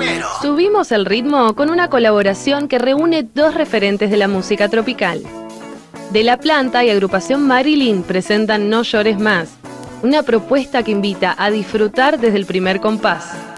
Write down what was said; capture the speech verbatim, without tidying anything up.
Subimos el ritmo con una colaboración que reúne dos referentes de la música tropical. De La Planta y agrupación Marilyn presentan No Llores Más, una propuesta que invita a disfrutar desde el primer compás.